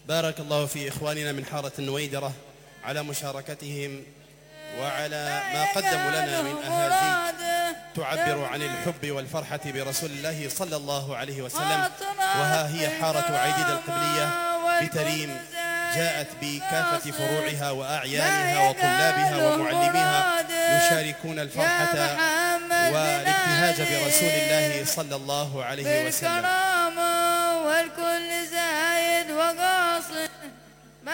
بارك الله في إخواننا من حارة النويدرة على مشاركتهم وعلى ما قدموا لنا من أهازيج تعبر عن الحب والفرحة برسول الله صلى الله عليه وسلم. وها هي حارة عيديد القبلية بتريم جاءت بكافة فروعها وأعيانها وطلابها ومعلميها يشاركون الفرحة والابتهاج برسول الله صلى الله عليه وسلم. والكل زايد وقال